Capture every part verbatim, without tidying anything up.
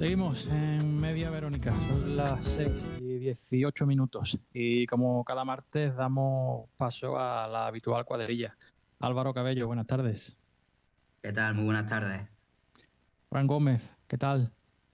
Seguimos en Media Verónica, son las seis y dieciocho minutos y como cada martes damos paso a la habitual cuadrilla. Álvaro Cabello, buenas tardes. ¿Qué tal? Muy buenas tardes. Fran Gómez, ¿qué tal?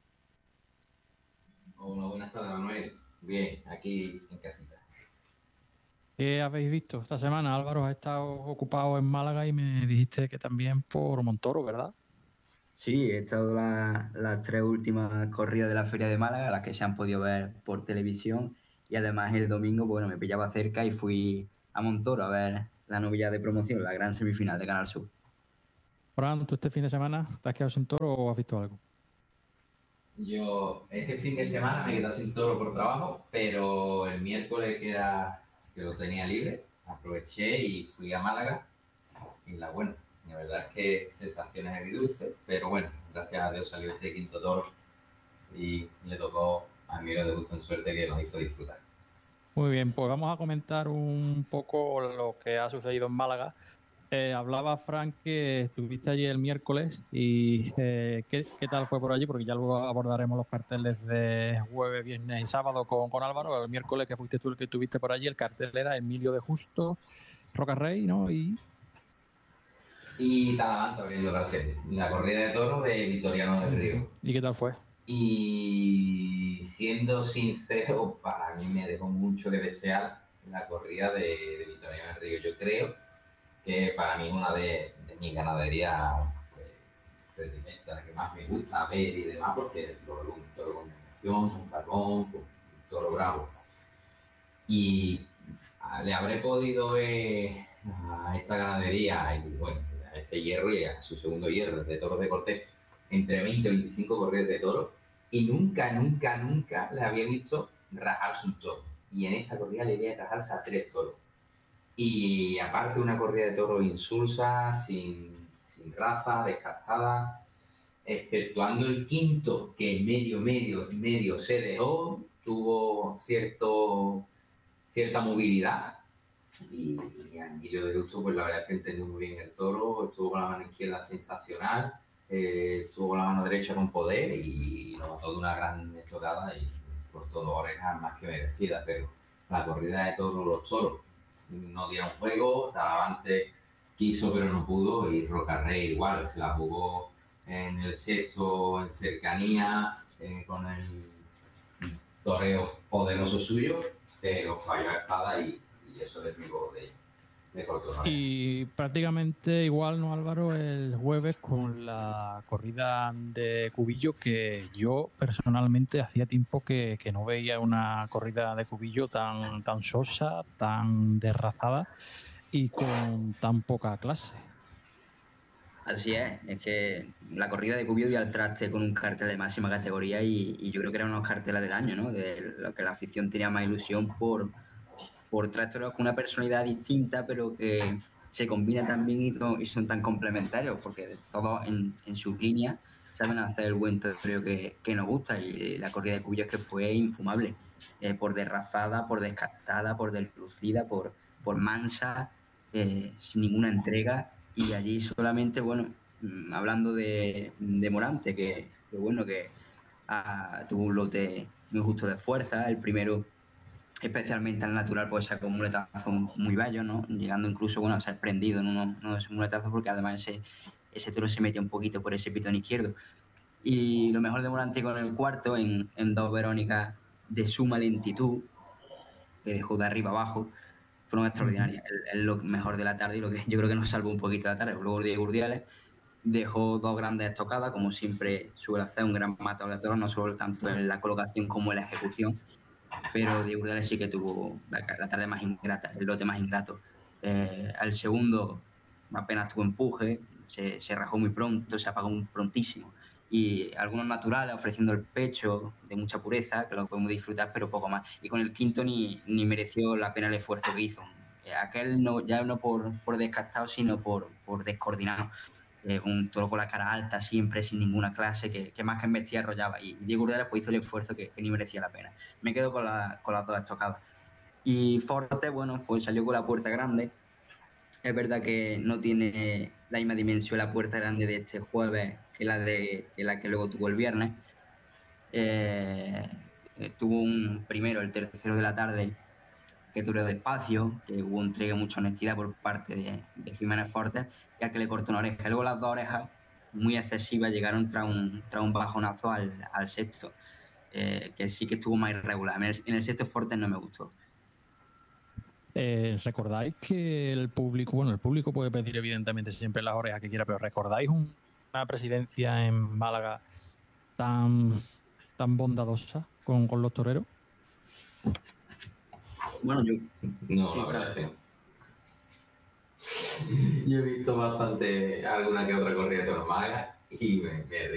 Hola, buenas tardes, Manuel. Bien, aquí en casita. ¿Qué habéis visto esta semana? Álvaro ha estado ocupado en Málaga y me dijiste que también por Montoro, ¿verdad? Sí, he estado la- las tres últimas corridas de la Feria de Málaga, las que se han podido ver por televisión, y además el domingo, bueno, me pillaba cerca y fui a Montoro a ver la novilla de promoción, la gran semifinal de Canal Sur. Fran, ¿tú este fin de semana te has quedado sin toro o has visto algo? Yo este fin de semana me he quedado sin toro por trabajo, pero el miércoles que, era, que lo tenía libre, aproveché y fui a Málaga. Y la buena, la verdad es que sensaciones agridulces, pero bueno, gracias a Dios salió ese quinto toro y le tocó a Miro de gusto en suerte que nos hizo disfrutar. Muy bien, pues vamos a comentar un poco lo que ha sucedido en Málaga. Eh, hablaba Frank que estuviste allí el miércoles y eh, ¿qué, qué tal fue por allí? Porque ya luego abordaremos los carteles de jueves, viernes y sábado con, con Álvaro. El miércoles que fuiste tú el que estuviste por allí, el cartel era Emilio de Justo, Roca Rey, ¿no? Y Y Talamanza abriendo cartel, la corrida de toros de Vitoriano del Río. ¿Y qué tal fue? Y siendo sincero, para mí me dejó mucho que desear la corrida de, de Victoria del Río. Yo creo que para mí es una de, de mis ganaderías pues, predilectas, la que más me gusta ver y demás, porque lo veo un toro con emoción, un barbón, un toro bravo. Y ah, le habré podido ver a esta ganadería, y bueno, a este hierro y a su segundo hierro de toros de Cortés, entre veinte y veinticinco corridas de toros, y nunca, nunca, nunca le había visto rajarse un toro. Y en esta corrida le iba a rajarse a tres toros. Y aparte una corrida de toros insulsa, sin, sin raza, descastada, exceptuando el quinto, que medio, medio, medio se dejó, tuvo cierto cierta movilidad y, y Anguillo de Justo, pues la verdad es que entendió muy bien el toro, estuvo con la mano izquierda sensacional, eh, estuvo con la mano derecha con poder y lo mató de una gran estocada y por todo orejas más que merecida, pero la corrida de toros, los toros no dieron juego, Talavante quiso pero no pudo y Rocarrey igual, se la jugó en el sexto en cercanía, eh, con el toreo poderoso suyo, pero falló a espada y, y eso le privó de, de cortonones. Y prácticamente igual, ¿no, Álvaro? El jueves con la corrida de Cubillo, que yo personalmente hacía tiempo que, que no veía una corrida de Cubillo tan, tan sosa, tan derrazada y con tan poca clase. Así es, es que la corrida de Cubillo dio al traste con un cartel de máxima categoría y, y yo creo que eran unos carteles del año, ¿no? De lo que la afición tenía más ilusión por, por tres toros con una personalidad distinta, pero que se combinan también y, to- y son tan complementarios, porque todos en, en sus líneas saben hacer el buen toreo que, que nos gusta. Y la corrida de Cubillos que fue infumable, eh, por derrazada, por descartada, por deslucida, por, por mansa, eh, sin ninguna entrega. Y allí solamente, bueno, mm, hablando de, de Morante, que, que bueno, que ah, tuvo un lote muy justo de fuerza, el primero especialmente al natural, pues sacó un muletazo muy bello, ¿no? Llegando incluso, bueno, a ser prendido en uno, uno de esos muletazos, porque además ese, ese toro se metía un poquito por ese pitón izquierdo. Y lo mejor de Morante con el cuarto, en, en dos Verónicas de suma lentitud, que dejó de arriba abajo, fueron Ujú. extraordinarias. Es lo mejor de la tarde y lo que yo creo que nos salvó un poquito la tarde. Luego Diego Urdiales dejó dos grandes estocadas, como siempre suele hacer un gran matador de toros, no solo tanto en la colocación como en la ejecución, pero Diego Urdiales sí que tuvo la, la tarde más ingrata, el lote más ingrato. Eh, al segundo apenas tuvo empuje, se, se rajó muy pronto, se apagó muy prontísimo. Y algunos naturales ofreciendo el pecho de mucha pureza, que lo podemos disfrutar, pero poco más. Y con el quinto ni, ni mereció la pena el esfuerzo que hizo. Eh, aquel no, ya no por, por descastado, sino por, por descoordinado. Eh, un toro con la cara alta, siempre, sin ninguna clase, que, que más que embestía arrollaba. Y Diego Urdiales pues, hizo el esfuerzo que, que ni merecía la pena. Me quedo con, la, con las dos estocadas. Y Forte, bueno, fue, salió con la puerta grande. Es verdad que no tiene la misma dimensión la puerta grande de este jueves que la, de, que la que luego tuvo el viernes, Eh, tuvo un primero, el tercero de la tarde, que tuvo despacio, que hubo entrega y mucha honestidad por parte de, de Jiménez Fortes, y al que le cortó una oreja. Luego las dos orejas, muy excesivas, llegaron tras un, tras un bajonazo al, al sexto, eh, que sí que estuvo más irregular. En el, en el sexto Fortes no me gustó. Eh, ¿Recordáis que el público, bueno, el público puede pedir evidentemente siempre las orejas que quiera, pero ¿recordáis un, una presidencia en Málaga tan, tan bondadosa con, con los toreros? Bueno, yo... No, sí, la Fran. verdad es que no. Yo he visto bastante alguna que otra corrida de Málaga y me, me